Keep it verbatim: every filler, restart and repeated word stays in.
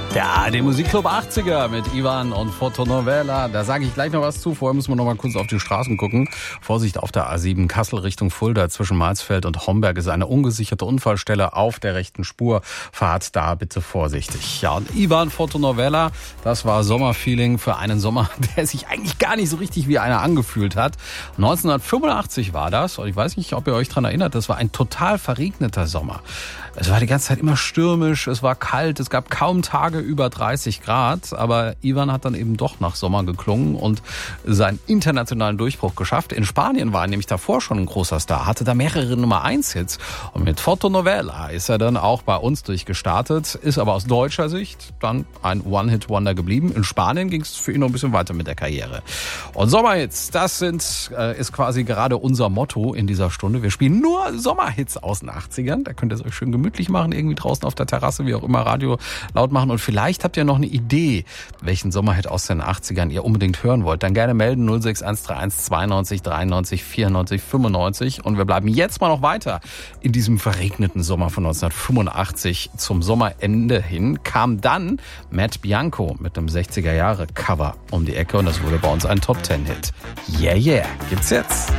Ja, den Musikclub achtziger mit Ivan und Fotonovela. Da sage ich gleich noch was zu. Vorher müssen wir noch mal kurz auf die Straßen gucken. Vorsicht auf der A sieben Kassel Richtung Fulda zwischen Marsfeld und Homberg ist eine ungesicherte Unfallstelle auf der rechten Spur. Fahrt da bitte vorsichtig. Ja, und Ivan Fotonovela, das war Sommerfeeling für einen Sommer, der sich eigentlich gar nicht so richtig wie einer angefühlt hat. neunzehnhundertfünfundachtzig war das. Und ich weiß nicht, ob ihr euch daran erinnert. Das war ein total verregneter Sommer. Es war die ganze Zeit immer stürmisch, es war kalt, es gab kaum Tage über dreißig Grad, aber Ivan hat dann eben doch nach Sommer geklungen und seinen internationalen Durchbruch geschafft. In Spanien war er nämlich davor schon ein großer Star, hatte da mehrere Nummer eins Hits und mit Fotonovela ist er dann auch bei uns durchgestartet, ist aber aus deutscher Sicht dann ein One-Hit-Wonder geblieben. In Spanien ging es für ihn noch ein bisschen weiter mit der Karriere. Und Sommerhits, das sind äh, ist quasi gerade unser Motto in dieser Stunde. Wir spielen nur Sommerhits aus den achtzigern, da könnt ihr es euch schön gemütlich machen, irgendwie draußen auf der Terrasse, wie auch immer, Radio laut machen. Und vielleicht habt ihr noch eine Idee, welchen Sommerhit aus den achtzigern ihr unbedingt hören wollt. Dann gerne melden null sechs eins drei eins zweiundneunzig dreiundneunzig vierundneunzig fünfundneunzig. Und wir bleiben jetzt mal noch weiter in diesem verregneten Sommer von neunzehnhundertfünfundachtzig. Zum Sommerende hin kam dann Matt Bianco mit einem sechziger Jahre Cover um die Ecke und das wurde bei uns ein Top zehn Hit. Yeah, yeah, gibt's jetzt.